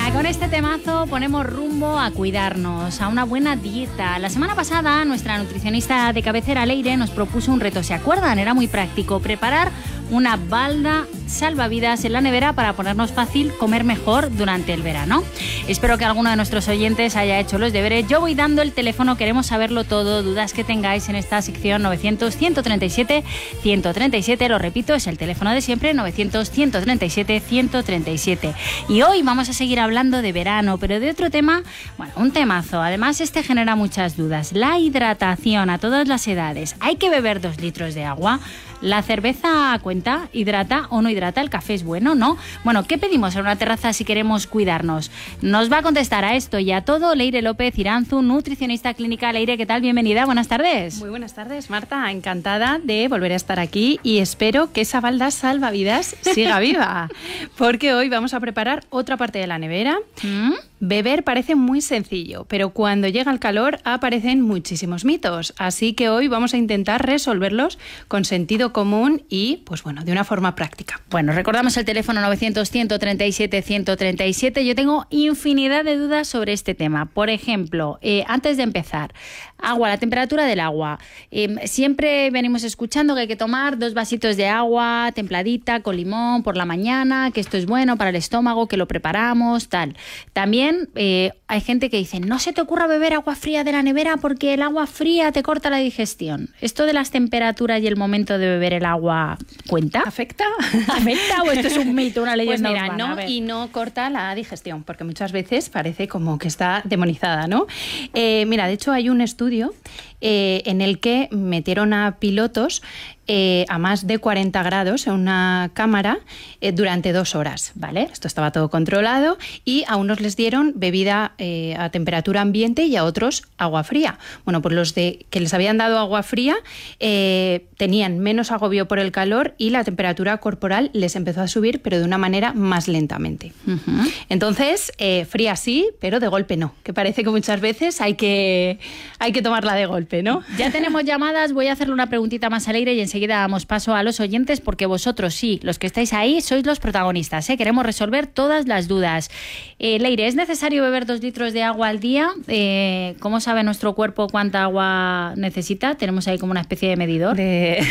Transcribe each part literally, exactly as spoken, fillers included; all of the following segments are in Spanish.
Venga, con este temazo ponemos rumbo a cuidarnos, a una buena dieta. La semana pasada nuestra nutricionista de cabecera, Leire, nos propuso un reto. ¿Se acuerdan? Era muy práctico. Preparar una balda salvavidas en la nevera para ponernos fácil comer mejor durante el verano. Espero que alguno de nuestros oyentes haya hecho los deberes. Yo voy dando el teléfono, queremos saberlo todo. Dudas que tengáis en esta sección novecientos, ciento treinta y siete, ciento treinta y siete. Lo repito, es el teléfono de siempre, novecientos, ciento treinta y siete, ciento treinta y siete. Y hoy vamos a seguir hablando de verano, pero de otro tema, bueno, un temazo. Además, este genera muchas dudas. La hidratación a todas las edades. ¿Hay que beber dos litros de agua? ¿La cerveza cuenta? ¿Hidrata o no hidrata? ¿El café es bueno? ¿No? Bueno, ¿qué pedimos en una terraza si queremos cuidarnos? Nos va a contestar a esto y a todo Leire López Iranzu, nutricionista clínica. Leire, ¿qué tal? Bienvenida, buenas tardes. Muy buenas tardes, Marta. Encantada de volver a estar aquí y espero que esa balda salvavidas siga viva, porque hoy vamos a preparar otra parte de la nevera. ¿Mm? Beber parece muy sencillo, pero cuando llega el calor aparecen muchísimos mitos, así que hoy vamos a intentar resolverlos con sentido común y, pues bueno, de una forma práctica. Bueno, recordamos el teléfono novecientos, ciento treinta y siete, ciento treinta y siete. Yo tengo infinidad de dudas sobre este tema. Por ejemplo, eh, antes de empezar, agua, la temperatura del agua. Eh, siempre venimos escuchando que hay que tomar dos vasitos de agua templadita con limón por la mañana, que esto es bueno para el estómago, que lo preparamos, tal. También eh, hay gente que dice, no se te ocurra beber agua fría de la nevera porque el agua fría te corta la digestión. ¿Esto de las temperaturas y el momento de beber el agua cuenta? ¿Afecta? ¿Afecta o esto es un mito, una leyenda Pues mira, urbana? no, y no corta la digestión, porque muchas veces parece como que está demonizada, ¿no? Eh, mira, de hecho hay un estudio eh, en el que metieron a pilotos Eh, a más de cuarenta grados en una cámara eh, durante dos horas, ¿vale? Esto estaba todo controlado y a unos les dieron bebida eh, a temperatura ambiente y a otros agua fría. Bueno, pues los de que les habían dado agua fría eh, tenían menos agobio por el calor y la temperatura corporal les empezó a subir, pero de una manera más lentamente. Uh-huh. Entonces, eh, fría sí, pero de golpe no, que parece que muchas veces hay que, hay que tomarla de golpe, ¿no? Ya tenemos llamadas, voy a hacerle una preguntita más a Leire y enseguida damos paso a los oyentes, porque vosotros sí, los que estáis ahí, sois los protagonistas, ¿eh? Queremos resolver todas las dudas. Eh, Leire, ¿es necesario beber dos litros de agua al día? Eh, ¿Cómo sabe nuestro cuerpo cuánta agua necesita? Tenemos ahí como una especie de medidor. De...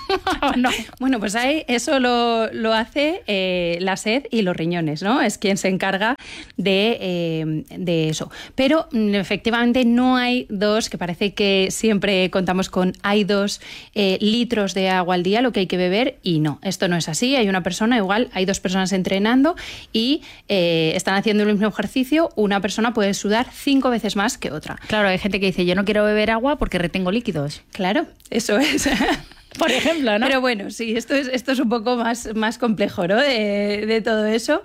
no. Bueno, pues ahí eso lo, lo hace eh, la sed y los riñones, ¿no? Es quien se encarga de, eh, de eso. Pero efectivamente no hay dos, que parece que siempre contamos con, hay dos eh, litros de agua al día lo que hay que beber, y no, esto no es así. Hay una persona, igual hay dos personas entrenando y eh, están haciendo el mismo ejercicio, una persona puede sudar cinco veces más que otra. Claro, hay gente que dice, yo no quiero beber agua porque retengo líquidos. Claro, eso es. Por ejemplo, ¿no? Pero bueno, sí, esto es, esto es un poco más, más complejo, ¿no? De, de todo eso.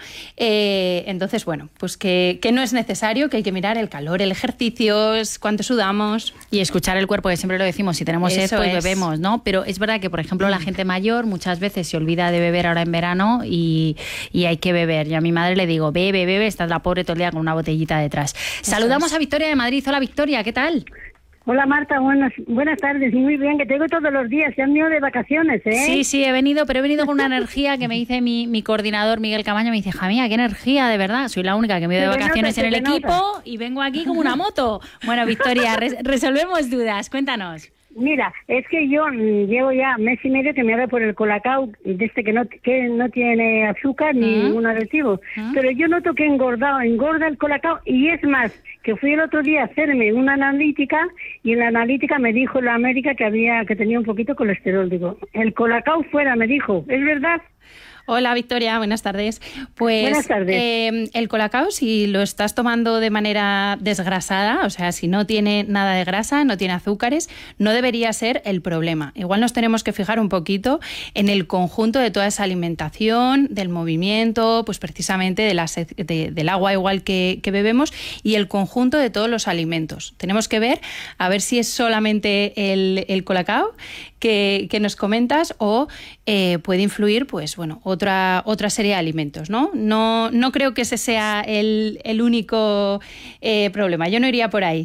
Eh, entonces, bueno, pues que, que no es necesario, que hay que mirar el calor, el ejercicio, cuánto sudamos. Y escuchar el cuerpo, que siempre lo decimos, si tenemos sed, pues es. bebemos, ¿no? Pero es verdad que, por ejemplo, la gente mayor muchas veces se olvida de beber ahora en verano y, y hay que beber. Yo a mi madre le digo, bebe, bebe, estás la pobre todo el día con una botellita detrás. Eso Saludamos es. a Victoria de Madrid. Hola, Victoria, ¿qué tal? Hola Marta, buenas, buenas tardes, muy bien, que te oigo todos los días, se han ido de vacaciones, ¿eh? Sí, sí, he venido, pero he venido con una energía que me dice mi, mi coordinador Miguel Camaño, me dice, Jamía, qué energía, de verdad, soy la única que me he ido de vacaciones nota, en el equipo nota. Y vengo aquí como una moto. Bueno, Victoria, res, resolvemos dudas, cuéntanos. Mira, es que yo llevo ya mes y medio que me ha dado por el colacao, de este que no que no tiene azúcar ni ¿Mm? ningún aditivo, ¿Mm? pero yo noto que he engordado, engorda el colacao, y es más, que fui el otro día a hacerme una analítica y en la analítica me dijo la América que había que tenía un poquito de colesterol. Digo, el colacao fuera, me dijo, ¿es verdad? Hola Victoria, buenas tardes. Pues buenas tardes. Eh, el colacao, si lo estás tomando de manera desgrasada, o sea, si no tiene nada de grasa, no tiene azúcares, no debería ser el problema. Igual nos tenemos que fijar un poquito en el conjunto de toda esa alimentación, del movimiento, pues precisamente de la sed, de, del agua igual que, que bebemos, y el conjunto de todos los alimentos. Tenemos que ver a ver si es solamente el, el colacao que, que nos comentas o eh, puede influir, pues bueno, otra otra serie de alimentos, ¿no? No, no creo que ese sea el, el único eh, problema. Yo no iría por ahí.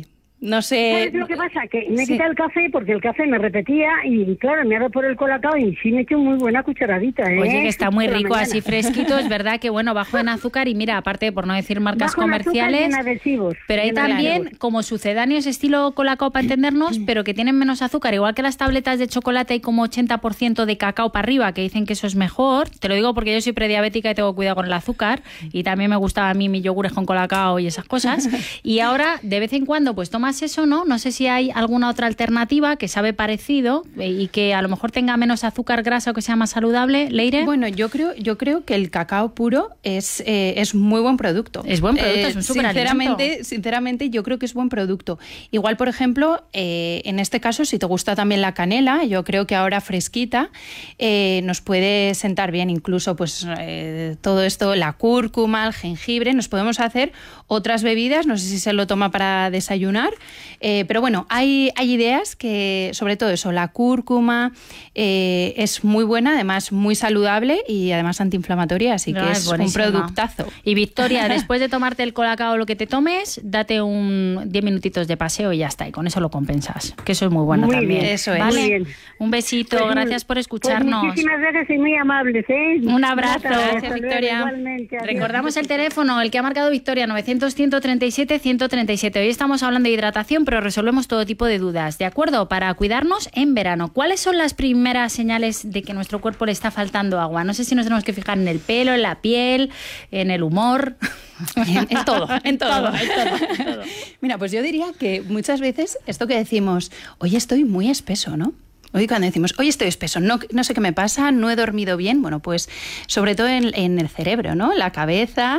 no sé... ¿Sabes lo que pasa? Que me he Sí. quitado el café porque el café me repetía y claro, me ha dado por el colacao y sí me he hecho muy buena cucharadita, ¿eh? Oye, que está muy Por la rico, mañana. así fresquito, es verdad que bueno, bajo en azúcar y mira, aparte por no decir marcas Bajo en azúcar y comerciales, en adhesivos. pero hay En también adhesivos. como sucedáneos estilo colacao para entendernos, pero que tienen menos azúcar, igual que las tabletas de chocolate hay como ochenta por ciento de cacao para arriba, que dicen que eso es mejor. Te lo digo porque yo soy prediabética y tengo cuidado con el azúcar y también me gustaba a mí mis yogures con colacao y esas cosas. Y ahora de vez en cuando pues tomas eso, ¿no? No sé si hay alguna otra alternativa que sabe parecido y que a lo mejor tenga menos azúcar, grasa o que sea más saludable, Leire. Bueno, yo creo, yo creo que el cacao puro es, eh, es muy buen producto. Es buen producto, es un superalimento. Sinceramente, sinceramente, yo creo que es buen producto. Igual, por ejemplo, eh, en este caso, si te gusta también la canela, yo creo que ahora fresquita eh, nos puede sentar bien. Incluso, pues eh, todo esto, la cúrcuma, el jengibre, nos podemos hacer otras bebidas. No sé si se lo toma para desayunar, eh, pero bueno, hay, hay ideas que, sobre todo eso, la cúrcuma eh, es muy buena, además muy saludable y además antiinflamatoria, así que No, es, es un buenísima. productazo. Y Victoria, después de tomarte el colacao o lo que te tomes, date un diez minutitos de paseo y ya está, y con eso lo compensas, que eso es muy bueno Muy también. bien, eso es. ¿Vale? muy bien. Un besito, Pues, gracias por pues escucharnos. muchísimas gracias y muy amables, ¿eh? Un abrazo. Hasta luego, Gracias, Victoria. igualmente, adiós. Recordamos el teléfono, el que ha marcado Victoria, novecientos, ciento treinta y siete, ciento treinta y siete. Hoy estamos hablando de hidratación, pero resolvemos todo tipo de dudas, ¿de acuerdo? Para cuidarnos en verano. ¿Cuáles son las primeras señales de que nuestro cuerpo le está faltando agua? No sé si nos tenemos que fijar en el pelo, en la piel, en el humor. En, en todo, en todo. en todo, en todo. Mira, pues yo diría que muchas veces esto que decimos, hoy estoy muy espeso, ¿no? Hoy cuando decimos, hoy estoy espeso, no, no sé qué me pasa, no he dormido bien, bueno, pues sobre todo en, en el cerebro, ¿no? La cabeza,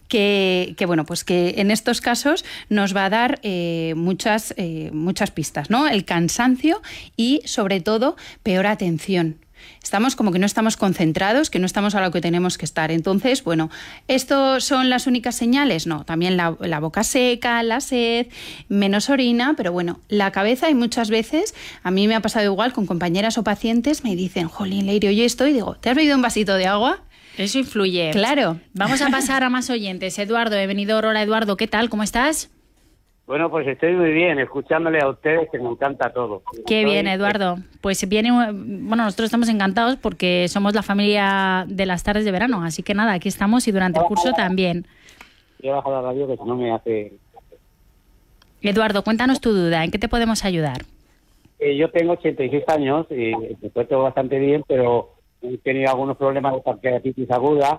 que, que bueno, pues que en estos casos nos va a dar eh, muchas, eh, muchas pistas, ¿no? El cansancio y sobre todo peor atención. Estamos como que no estamos concentrados, que no estamos a lo que tenemos que estar. Entonces, bueno, ¿estos son las únicas señales? No, también la, la boca seca, la sed, menos orina, pero bueno, la cabeza y muchas veces, a mí me ha pasado igual con compañeras o pacientes, me dicen, jolín, Leire, hoy estoy, digo, ¿te has bebido un vasito de agua? Eso influye. Claro. Vamos a pasar a más oyentes. Eduardo, he venido. Hola, Eduardo, ¿qué tal? ¿Cómo estás? Bueno, pues estoy muy bien, escuchándole a ustedes, que me encanta todo. Qué Estoy- bien, Eduardo. Pues viene, bueno, nosotros estamos encantados porque somos la familia de las tardes de verano, así que nada, aquí estamos y durante el curso también. He bajado la radio que si no me hace... Eduardo, cuéntanos tu duda, ¿en qué te podemos ayudar? Eh, yo tengo ochenta y seis años y me encuentro bastante bien, pero he tenido algunos problemas de pancreatitis aguda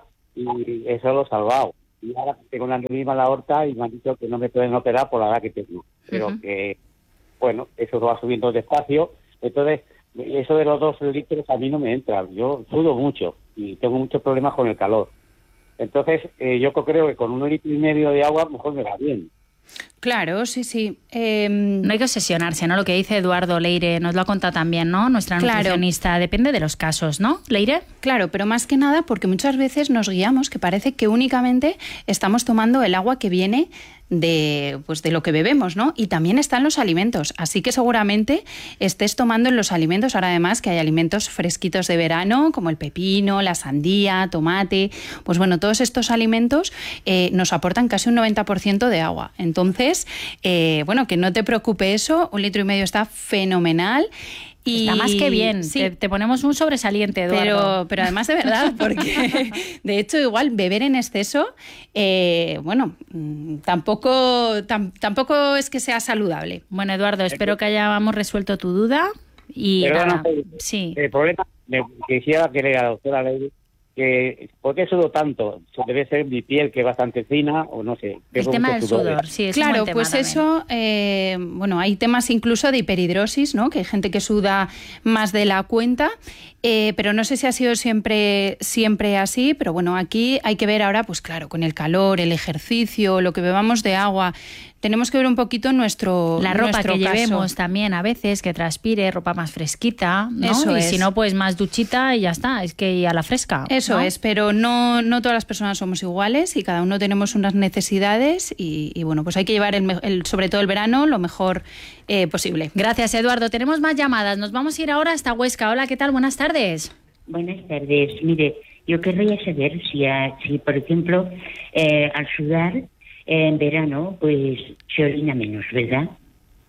y eso lo he salvado. Y ahora tengo una aneurisma en la aorta y me han dicho que no me pueden operar por la edad que tengo. Pero Ujú. que, bueno, eso va subiendo despacio. Entonces, eso de los dos litros a mí no me entra. Yo sudo mucho y tengo muchos problemas con el calor. Entonces, eh, yo creo que con un litro y medio de agua mejor me va bien. Claro, sí, sí. Eh, No hay que obsesionarse, ¿no? Lo que dice Eduardo, Leire, nos lo ha contado también, ¿no? Nuestra Claro. nutricionista. Depende de los casos, ¿no? Leire. Claro, pero más que nada porque muchas veces nos guiamos que parece que únicamente estamos tomando el agua que viene de, pues de lo que bebemos, ¿no? Y también están los alimentos, así que seguramente estés tomando en los alimentos, ahora además que hay alimentos fresquitos de verano, como el pepino, la sandía, tomate, pues bueno, todos estos alimentos eh, nos aportan casi un noventa por ciento de agua. Entonces, eh, bueno, que no te preocupe eso, un litro y medio está fenomenal. Y, Está más que bien. sí, Te, te ponemos un sobresaliente, Eduardo. pero, pero además de verdad, porque de hecho igual beber en exceso, eh, bueno, mm, tampoco, tam- tampoco es que sea saludable. Bueno, Eduardo, espero que hayamos resuelto tu duda. Y Perdona, nada, sí. El problema, me quisiera que le a la doctora Leire, que ¿por qué sudo tanto? ¿Debe ser mi piel que es bastante fina o no sé? El Tengo tema mucho del sudor. sudor, sí, es un Claro, buen tema pues también. eso, eh, bueno, hay temas incluso de hiperhidrosis, ¿no? Que hay gente que suda más de la cuenta, eh, pero no sé si ha sido siempre, siempre así, pero bueno, aquí hay que ver ahora, pues claro, con el calor, el ejercicio, lo que bebamos de agua, tenemos que ver un poquito nuestro La ropa nuestro que caso. llevemos también a veces, que transpire, ropa más fresquita, ¿no? Eso y es. si no, pues más duchita y ya está, es que y a la fresca. Eso ¿no? es, pero no, no todas las personas somos iguales y cada uno tenemos unas necesidades y, y bueno, pues hay que llevar el, me- el- sobre todo el verano lo mejor eh, posible. Gracias, Eduardo. Tenemos más llamadas. Nos vamos a ir ahora hasta Huesca. Hola, ¿qué tal? Buenas tardes. Buenas tardes. Mire, yo querría saber si, ah, si por ejemplo, eh, al sudar eh, en verano, pues se orina menos, ¿verdad?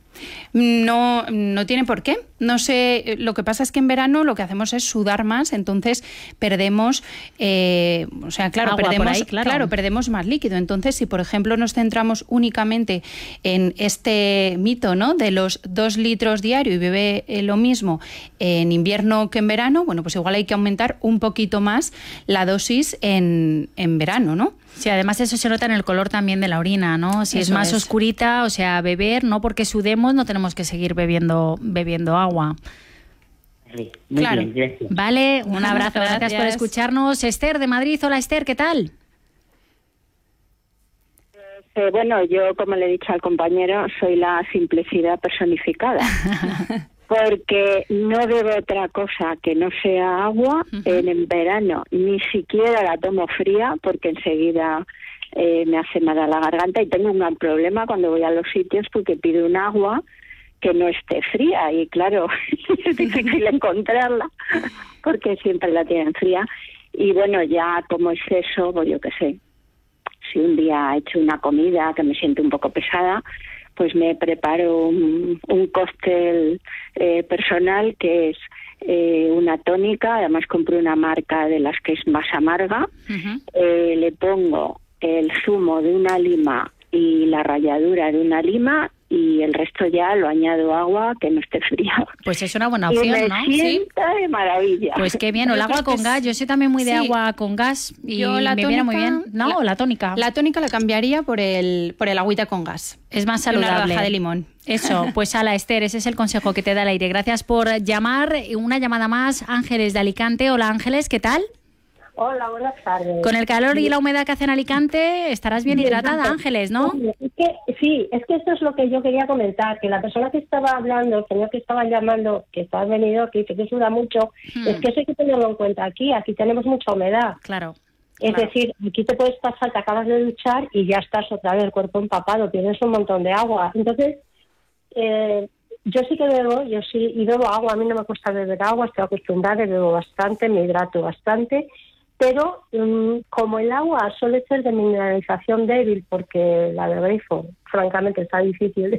No, no tiene por qué. No sé, lo que pasa es que en verano lo que hacemos es sudar más, entonces perdemos, eh, o sea, claro, Agua perdemos, por ahí, claro. claro, perdemos más líquido. Entonces, si por ejemplo nos centramos únicamente en este mito, ¿no?, de los dos litros diario y bebe eh, lo mismo en invierno que en verano, bueno, pues igual hay que aumentar un poquito más la dosis en, en verano, ¿no? Sí, además eso se nota en el color también de la orina, ¿no? Si Eso es más es. oscurita, o sea, beber, no porque sudemos, no tenemos que seguir bebiendo, bebiendo agua. Vale, muy Claro. bien, gracias. Vale, un abrazo, gracias. Gracias. por escucharnos. Esther de Madrid, hola Esther, ¿qué tal? Eh, bueno, yo, como le he dicho al compañero, soy la simplicidad personificada. Porque no bebo otra cosa que no sea agua. Ujú. en, en verano ni siquiera la tomo fría porque enseguida eh, me hace mal a la garganta y tengo un gran problema cuando voy a los sitios porque pido un agua que no esté fría y claro, es difícil encontrarla porque siempre la tienen fría. Y bueno, ya como exceso, pues yo qué sé, si un día he hecho una comida que me siento un poco pesada, pues me preparo un, un cóctel eh, personal que es eh, una tónica, además compro una marca de las que es más amarga, Uh-huh. eh, le pongo el zumo de una lima y la ralladura de una lima y el resto ya lo añado agua que no esté fría. Pues es una buena y opción, me ¿no? sienta de maravilla. Pues qué bien, o el Yo agua creo que con es- gas, yo soy también muy de Sí. agua con gas y Yo la me viene muy tónica- bien. No, la- la tónica. La tónica la cambiaría por el, por el agüita con gas. Es más Y una saludable. rodaja de limón. Eso, pues ala Esther, ese es el consejo que te da el aire. Gracias por llamar. Una llamada más, Ángeles de Alicante. Hola Ángeles, ¿qué tal? Hola, buenas tardes. Con el calor y la humedad que hace en Alicante estarás bien hidratada, Ángeles, ¿no? Es que, sí, es que esto es lo que yo quería comentar, que la persona que estaba hablando, el señor que estaba llamando, que está venido, que dice que suda mucho, Hmm. es que eso hay que tenerlo en cuenta aquí, aquí tenemos mucha humedad. Claro. Es Claro. decir, aquí te puedes pasar, te acabas de duchar y ya estás otra vez el cuerpo empapado, tienes un montón de agua. Entonces, eh, yo sí que bebo, yo sí, y bebo agua, a mí no me cuesta beber agua, estoy acostumbrada, bebo bastante, me hidrato bastante, pero um, como el agua suele ser de mineralización débil, porque la del grifo, francamente, está difícil,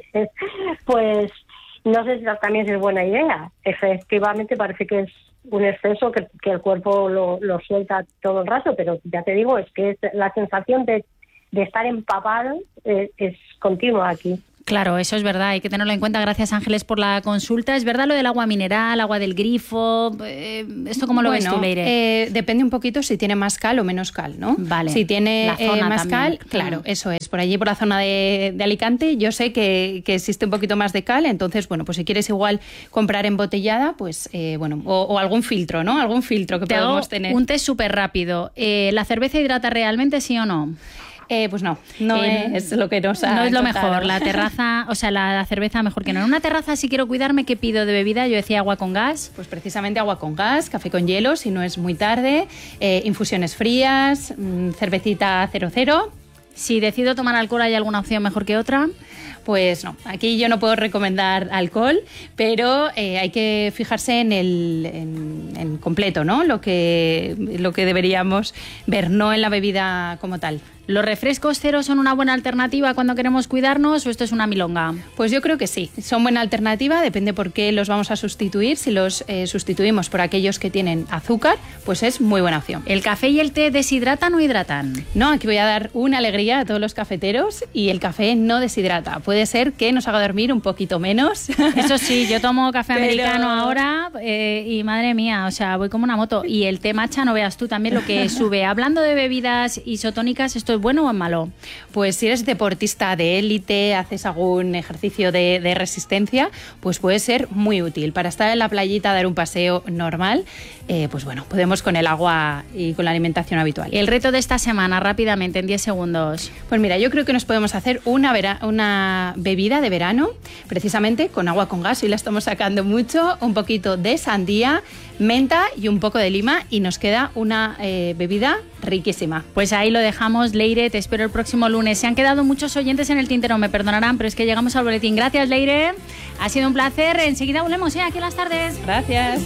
pues no sé si también es buena idea. Efectivamente parece que es un exceso que, que el cuerpo lo, lo suelta todo el rato, pero ya te digo, es que es la sensación de, de estar empapado eh, es continua aquí. Claro, eso es verdad, hay que tenerlo en cuenta. Gracias Ángeles por la consulta. Es verdad lo del agua mineral, agua del grifo, eh, ¿esto cómo lo ves Bueno, tú, Leire? eh, depende un poquito si tiene más cal o menos cal, ¿no? Vale. Si tiene La zona eh, más también. cal, claro, Mm. eso es. Por allí, por la zona de, de Alicante, yo sé que, que existe un poquito más de cal, entonces, bueno, pues si quieres igual comprar embotellada, pues, eh, bueno, o, o algún filtro, ¿no? Algún filtro que Te hago podemos tener. un test súper rápido. Eh, ¿La cerveza hidrata realmente, sí o no? Eh, pues no, no Eh, es lo que nos ha No es lo contado. mejor, la terraza, o sea, la, la cerveza mejor que no. En una terraza, si quiero cuidarme, ¿qué pido de bebida? Yo decía agua con gas. Pues precisamente agua con gas, café con hielo, si no es muy tarde, eh, infusiones frías, mm, cervecita cero cero. Si decido tomar alcohol, ¿hay alguna opción mejor que otra? Pues no, aquí yo no puedo recomendar alcohol, pero eh, hay que fijarse en el en, en completo, ¿no? Lo que, lo que deberíamos ver, no en la bebida como tal. ¿Los refrescos cero son una buena alternativa cuando queremos cuidarnos o esto es una milonga? Pues yo creo que sí, son buena alternativa, depende por qué los vamos a sustituir. Si los eh, sustituimos por aquellos que tienen azúcar, pues es muy buena opción. ¿El café y el té deshidratan o hidratan? No, aquí voy a dar una alegría a todos los cafeteros y el café no deshidrata. Puede ser que nos haga dormir un poquito menos. Eso sí, yo tomo café Pero- americano ahora eh, y madre mía, o sea, voy como una moto. Y el té matcha, no veas tú también lo que sube. Hablando de bebidas isotónicas, ¿esto es bueno o es malo? Pues si eres deportista de élite, haces algún ejercicio de, de resistencia, pues puede ser muy útil. Para estar en la playita, dar un paseo normal, eh, pues bueno, podemos con el agua y con la alimentación habitual. El reto de esta semana, rápidamente, en diez segundos. Pues mira, yo creo que nos podemos hacer una, vera- una bebida de verano, precisamente con agua con gas, y la estamos sacando mucho, un poquito de sandía, menta y un poco de lima, y nos queda una eh, bebida riquísima. Pues ahí lo dejamos, Leire, te espero el próximo lunes. Se han quedado muchos oyentes en el tintero, me perdonarán, pero es que llegamos al boletín. Gracias, Leire. Ha sido un placer. Enseguida volvemos, ¿eh? Aquí en las tardes. Gracias.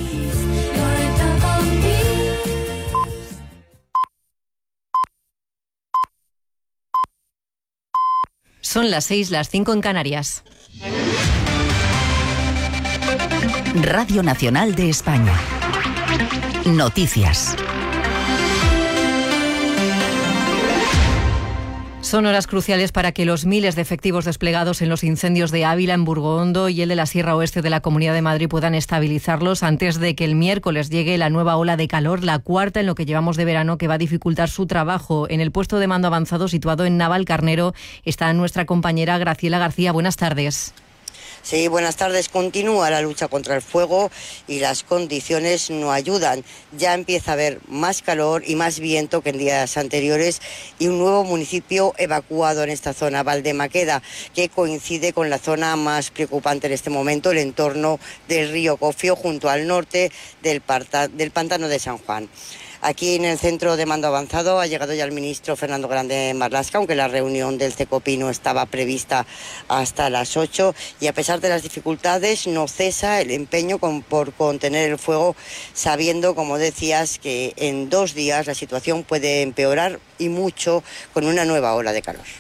Son las seis, las cinco en Canarias. Radio Nacional de España. Noticias. Son horas cruciales para que los miles de efectivos desplegados en los incendios de Ávila, en Burgondo y el de la Sierra Oeste de la Comunidad de Madrid puedan estabilizarlos antes de que el miércoles llegue la nueva ola de calor, la cuarta en lo que llevamos de verano, que va a dificultar su trabajo. En el puesto de mando avanzado situado en Navalcarnero está nuestra compañera Graciela García. Buenas tardes. Sí, buenas tardes. Continúa la lucha contra el fuego y las condiciones no ayudan. Ya empieza a haber más calor y más viento que en días anteriores y un nuevo municipio evacuado en esta zona, Valdemaqueda, que coincide con la zona más preocupante en este momento, el entorno del río Cofio, junto al norte del, parta, del pantano de San Juan. Aquí en el centro de mando avanzado ha llegado ya el ministro Fernando Grande Marlaska, aunque la reunión del CECOPI no estaba prevista hasta las ocho, y a pesar de las dificultades no cesa el empeño con, por contener el fuego, sabiendo, como decías, que en dos días la situación puede empeorar y mucho con una nueva ola de calor.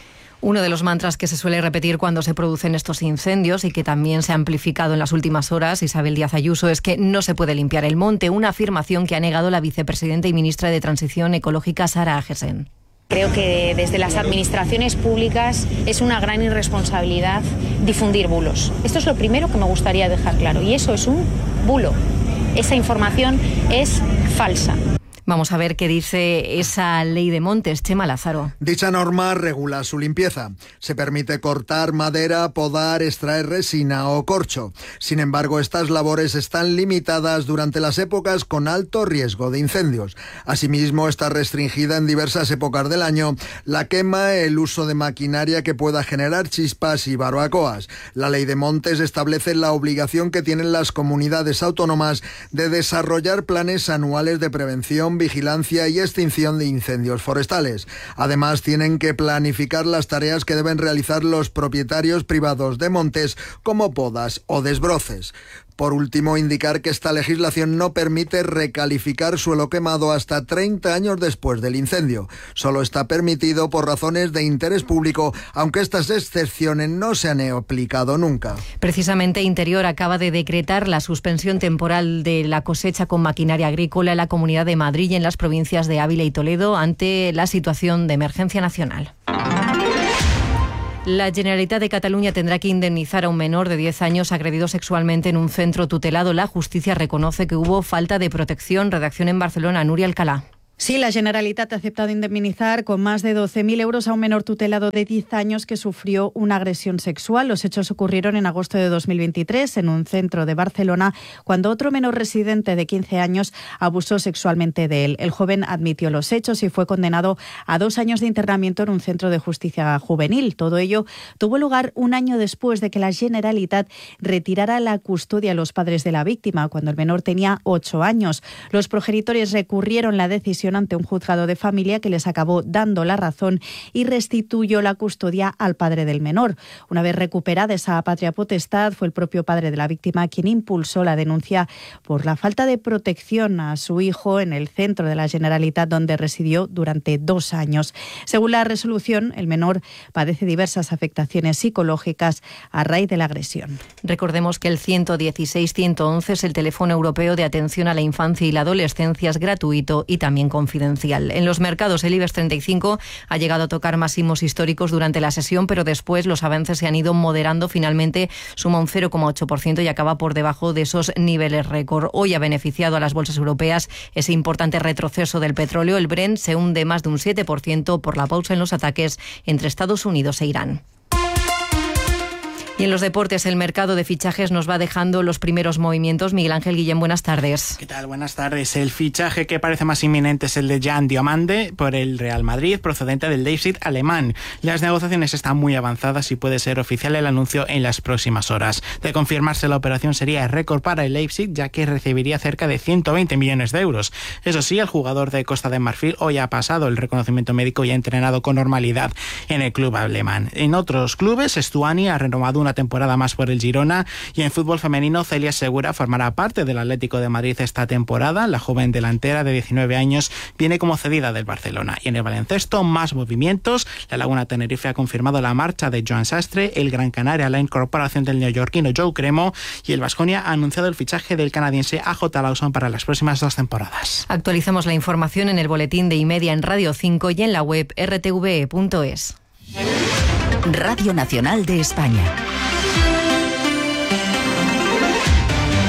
Uno de los mantras que se suele repetir cuando se producen estos incendios y que también se ha amplificado en las últimas horas, Isabel Díaz Ayuso, es que no se puede limpiar el monte, una afirmación que ha negado la vicepresidenta y ministra de Transición Ecológica, Sara Agesen. Creo que desde las administraciones públicas es una gran irresponsabilidad difundir bulos. Esto es lo primero que me gustaría dejar claro, y eso es un bulo. Esa información es falsa. Vamos a ver qué dice esa ley de montes, Chema Lázaro. Dicha norma regula su limpieza. Se permite cortar madera, podar, extraer resina o corcho. Sin embargo, estas labores están limitadas durante las épocas con alto riesgo de incendios. Asimismo, está restringida en diversas épocas del año la quema, el uso de maquinaria que pueda generar chispas y barbacoas. La ley de montes establece la obligación que tienen las comunidades autónomas de desarrollar planes anuales de prevención, vigilancia y extinción de incendios forestales. Además, tienen que planificar las tareas que deben realizar los propietarios privados de montes, como podas o desbroces. Por último, indicar que esta legislación no permite recalificar suelo quemado hasta treinta años después del incendio. Solo está permitido por razones de interés público, aunque estas excepciones no se han aplicado nunca. Precisamente Interior acaba de decretar la suspensión temporal de la cosecha con maquinaria agrícola en la Comunidad de Madrid y en las provincias de Ávila y Toledo ante la situación de emergencia nacional. La Generalitat de Cataluña tendrá que indemnizar a un menor de diez años agredido sexualmente en un centro tutelado. La justicia reconoce que hubo falta de protección. Redacción en Barcelona, Núria Alcalá. Sí, la Generalitat ha aceptado indemnizar con más de doce mil euros a un menor tutelado de diez años que sufrió una agresión sexual. Los hechos ocurrieron en agosto de dos mil veintitrés en un centro de Barcelona, cuando otro menor residente de quince años abusó sexualmente de él. El joven admitió los hechos y fue condenado a dos años de internamiento en un centro de justicia juvenil. Todo ello tuvo lugar un año después de que la Generalitat retirara la custodia a los padres de la víctima, cuando el menor tenía ocho años. Los progenitores recurrieron la decisión ante un juzgado de familia que les acabó dando la razón y restituyó la custodia al padre del menor. Una vez recuperada esa patria potestad, fue el propio padre de la víctima quien impulsó la denuncia por la falta de protección a su hijo en el centro de la Generalitat, donde residió durante dos años. Según la resolución, el menor padece diversas afectaciones psicológicas a raíz de la agresión. Recordemos que el ciento dieciséis ciento once es el teléfono europeo de atención a la infancia y la adolescencia, es gratuito y también confidencial. En los mercados, el IBEX treinta y cinco ha llegado a tocar máximos históricos durante la sesión, pero después los avances se han ido moderando. Finalmente suma un cero coma ocho por ciento y acaba por debajo de esos niveles récord. Hoy ha beneficiado a las bolsas europeas ese importante retroceso del petróleo. El Brent se hunde más de un siete por ciento por la pausa en los ataques entre Estados Unidos e Irán. Y en los deportes, el mercado de fichajes nos va dejando los primeros movimientos. Miguel Ángel Guillén, buenas tardes. ¿Qué tal? Buenas tardes. El fichaje que parece más inminente es el de Jan Diomande por el Real Madrid, procedente del Leipzig alemán. Las negociaciones están muy avanzadas y puede ser oficial el anuncio en las próximas horas. De confirmarse, la operación sería récord para el Leipzig, ya que recibiría cerca de ciento veinte millones de euros. Eso sí, el jugador de Costa de Marfil hoy ha pasado el reconocimiento médico y ha entrenado con normalidad en el club alemán. En otros clubes, Stuani ha renovado una una temporada más por el Girona. Y en fútbol femenino, Celia Segura formará parte del Atlético de Madrid esta temporada. La joven delantera de diecinueve años viene como cedida del Barcelona. Y en el baloncesto, más movimientos. La Laguna Tenerife ha confirmado la marcha de Joan Sastre, el Gran Canaria la incorporación del neoyorquino Joe Cremo y el Baskonia ha anunciado el fichaje del canadiense A J Lawson para las próximas dos temporadas. Actualizamos la información en el boletín de Imedia en Radio cinco y en la web r t v e punto es. Radio Nacional de España.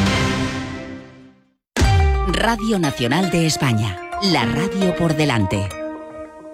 Radio Nacional de España. La radio por delante.